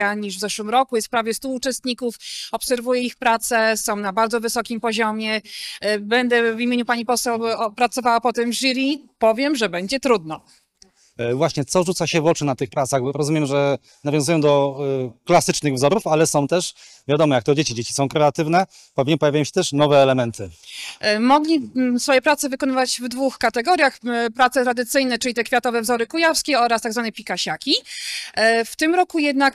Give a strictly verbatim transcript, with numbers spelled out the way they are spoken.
niż w zeszłym roku. Jest prawie stu uczestników, obserwuję ich pracę, są na bardzo wysokim poziomie. Będę w imieniu pani poseł pracowała potem w jury. Powiem, że będzie trudno. Właśnie, co rzuca się w oczy na tych pracach? Rozumiem, że nawiązują do y, klasycznych wzorów, ale są też, wiadomo, jak to dzieci, dzieci są kreatywne, pewnie pojawiają się też nowe elementy. Mogli swoje prace wykonywać w dwóch kategoriach. Prace tradycyjne, czyli te kwiatowe wzory kujawskie oraz tak zwane pikasiaki. W tym roku jednak